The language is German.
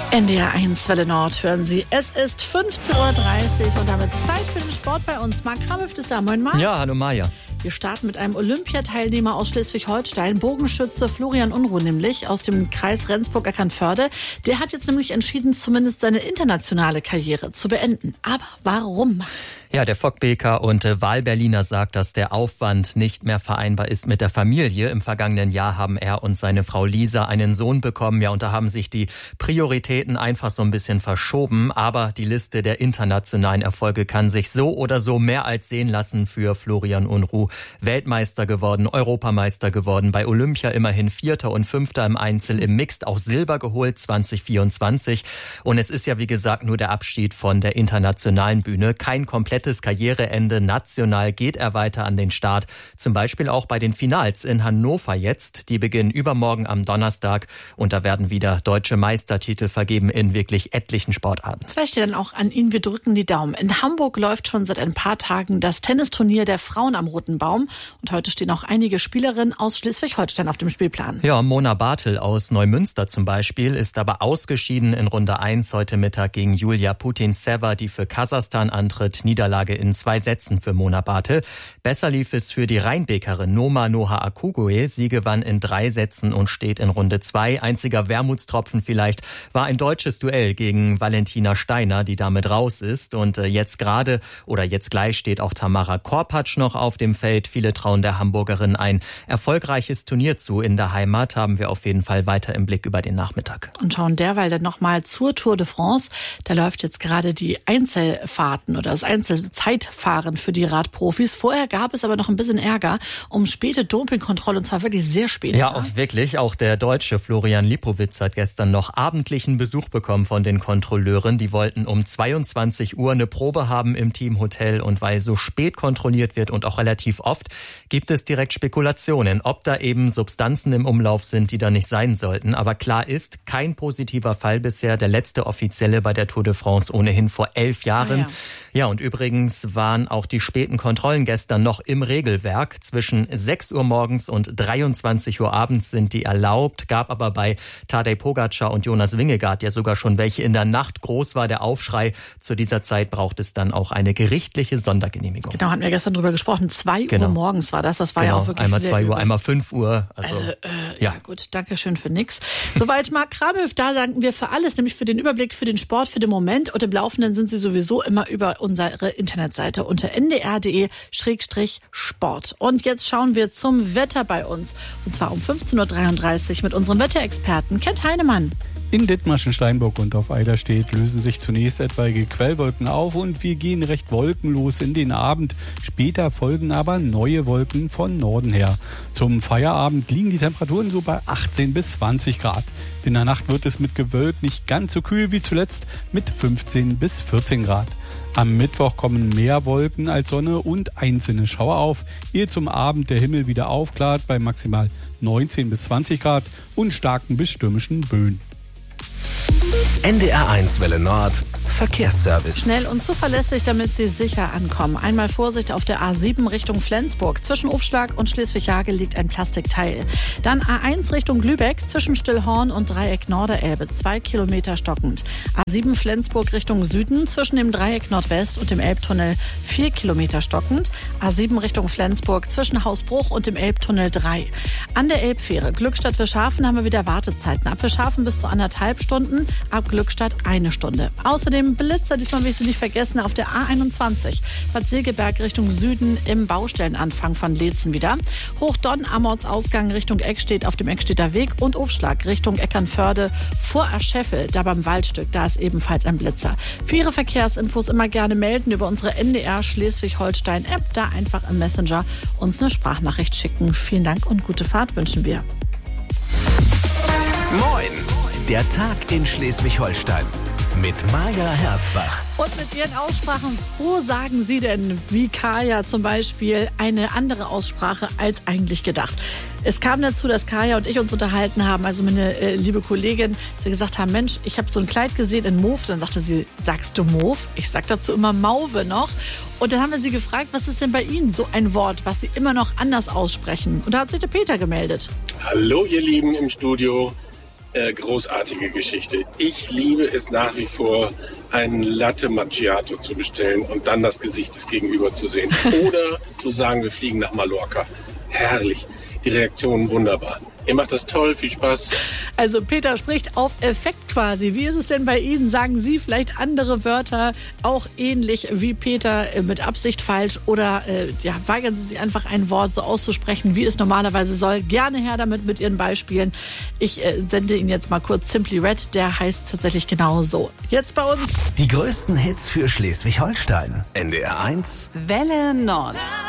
NDR 1 Welle Nord hören Sie. Es ist 15.30 Uhr und damit Zeit für den Sport bei uns. Marc Kramhöft ist da. Moin Marc. Ja, hallo Maja. Wir starten mit einem Olympiateilnehmer aus Schleswig-Holstein, Bogenschütze Florian Unruh nämlich, aus dem Kreis Rendsburg-Eckernförde. Der hat jetzt nämlich entschieden, zumindest seine internationale Karriere zu beenden. Aber warum? Ja, der Fockbeker und Wahlberliner sagt, dass der Aufwand nicht mehr vereinbar ist mit der Familie. Im vergangenen Jahr haben er und seine Frau Lisa einen Sohn bekommen. Ja, und da haben sich die Prioritäten einfach so ein bisschen verschoben. Aber die Liste der internationalen Erfolge kann sich so oder so mehr als sehen lassen für Florian Unruh. Weltmeister geworden, Europameister geworden, bei Olympia immerhin Vierter und Fünfter im Einzel, im Mixed auch Silber geholt 2024. Und es ist ja, wie gesagt, nur der Abschied von der internationalen Bühne. Kein komplettes Karriereende. National geht er weiter an den Start. Zum Beispiel auch bei den Finals in Hannover jetzt. Die beginnen übermorgen am Donnerstag. Und da werden wieder deutsche Meistertitel vergeben in wirklich etlichen Sportarten. Vielleicht dann auch an ihn, wir drücken die Daumen. In Hamburg läuft schon seit ein paar Tagen das Tennisturnier der Frauen am Roten Baum. Und heute stehen auch einige Spielerinnen aus Schleswig-Holstein auf dem Spielplan. Ja, Mona Bartel aus Neumünster zum Beispiel ist aber ausgeschieden in Runde 1 heute Mittag gegen Julia Putin-Sever, die für Kasachstan antritt. Niederlage in 2 Sätzen für Mona Bartel. Besser lief es für die Rheinbekerin Noma Noha Akugue. Sie gewann in 3 Sätzen und steht in Runde 2. Einziger Wermutstropfen vielleicht war ein deutsches Duell gegen Valentina Steiner, die damit raus ist. Und jetzt gleich steht auch Tamara Korpatsch noch auf dem Feld. Viele trauen der Hamburgerin ein erfolgreiches Turnier zu. In der Heimat haben wir auf jeden Fall weiter im Blick über den Nachmittag. Und schauen derweil dann nochmal zur Tour de France. Da läuft jetzt gerade die Einzelfahrten oder das Einzelzeitfahren für die Radprofis. Vorher gab es aber noch ein bisschen Ärger um späte Dopingkontrolle und zwar wirklich sehr spät. Ja, wirklich. Auch der Deutsche Florian Lipowitz hat gestern noch abendlichen Besuch bekommen von den Kontrolleuren. Die wollten um 22 Uhr eine Probe haben im Teamhotel und weil so spät kontrolliert wird und auch relativ oft, gibt es direkt Spekulationen, ob da eben Substanzen im Umlauf sind, die da nicht sein sollten. Aber klar ist, kein positiver Fall bisher. Der letzte offizielle bei der Tour de France ohnehin vor 11 Jahren. Ja, und übrigens waren auch die späten Kontrollen gestern noch im Regelwerk. Zwischen 6 Uhr morgens und 23 Uhr abends sind die erlaubt. Gab aber bei Tadej Pogačar und Jonas Vingegaard ja sogar schon welche in der Nacht. Groß war der Aufschrei. Zu dieser Zeit braucht es dann auch eine gerichtliche Sondergenehmigung. Genau, hatten wir gestern drüber gesprochen. 2 Uhr morgens war das. Das war ja auch wirklich einmal 2 Uhr, einmal 5 Uhr. Ja gut, danke schön für nix. Soweit Marc Kramhöft, da danken wir für alles, nämlich für den Überblick, für den Sport, für den Moment. Und im Laufenden sind Sie sowieso immer über unsere Internetseite unter ndr.de/sport. Und jetzt schauen wir zum Wetter bei uns. Und zwar um 15.33 Uhr mit unserem Wetterexperten Kent Heinemann. In Dithmarschen, Steinburg und auf Eiderstedt lösen sich zunächst etwaige Quellwolken auf und wir gehen recht wolkenlos in den Abend. Später folgen aber neue Wolken von Norden her. Zum Feierabend liegen die Temperaturen so bei 18 bis 20 Grad. In der Nacht wird es mit Gewölk nicht ganz so kühl wie zuletzt mit 15 bis 14 Grad. Am Mittwoch kommen mehr Wolken als Sonne und einzelne Schauer auf, ehe zum Abend der Himmel wieder aufklart bei maximal 19 bis 20 Grad und starken bis stürmischen Böen. NDR 1 Welle Nord Verkehrsservice. Schnell und zuverlässig, damit Sie sicher ankommen. Einmal Vorsicht auf der A7 Richtung Flensburg. Zwischen Ufschlag und Schleswig-Jagel liegt ein Plastikteil. Dann A1 Richtung Lübeck zwischen Stillhorn und Dreieck Norderelbe. 2 Kilometer stockend. A7 Flensburg Richtung Süden zwischen dem Dreieck Nordwest und dem Elbtunnel 4 Kilometer stockend. A7 Richtung Flensburg zwischen Hausbruch und dem Elbtunnel 3. An der Elbfähre Glückstadt-Wischhafen haben wir wieder Wartezeiten. Ab Wischhafen bis zu 1,5 Stunden, ab Glückstadt 1 Stunde. Außerdem Blitzer, diesmal will ich Sie nicht vergessen, auf der A21. Bad Segeberg Richtung Süden im Baustellenanfang von Leetzen wieder. Hochdonn, Amortsausgang Richtung Eckstedt auf dem Eckstedter Weg und Ufschlag Richtung Eckernförde vor Ascheffel, da beim Waldstück, da ist ebenfalls ein Blitzer. Für Ihre Verkehrsinfos immer gerne melden über unsere NDR Schleswig-Holstein-App, da einfach im Messenger uns eine Sprachnachricht schicken. Vielen Dank und gute Fahrt wünschen wir. Moin, der Tag in Schleswig-Holstein. Mit Maja Herzbach. Und mit Ihren Aussprachen, wo sagen Sie denn, wie Kaya zum Beispiel, eine andere Aussprache als eigentlich gedacht? Es kam dazu, dass Kaya und ich uns unterhalten haben, also meine liebe Kollegin, dass wir gesagt haben, Mensch, ich habe so ein Kleid gesehen in Mauve. Dann sagte sie, sagst du Mauve? Ich sag dazu immer Mauve noch. Und dann haben wir sie gefragt, was ist denn bei Ihnen so ein Wort, was Sie immer noch anders aussprechen? Und da hat sich der Peter gemeldet. Hallo ihr Lieben im Studio. Großartige Geschichte. Ich liebe es nach wie vor, einen Latte Macchiato zu bestellen und dann das Gesicht des Gegenüber zu sehen. Oder zu sagen, wir fliegen nach Mallorca. Herrlich. Die Reaktionen wunderbar. Ihr macht das toll, viel Spaß. Also Peter spricht auf Effekt quasi. Wie ist es denn bei Ihnen? Sagen Sie vielleicht andere Wörter auch ähnlich wie Peter mit Absicht falsch oder weigern Sie sich einfach ein Wort so auszusprechen, wie es normalerweise soll? Gerne her damit mit Ihren Beispielen. Ich sende Ihnen jetzt mal kurz Simply Red, der heißt tatsächlich genau so. Jetzt bei uns Die größten Hits für Schleswig-Holstein. NDR 1 Welle Nord.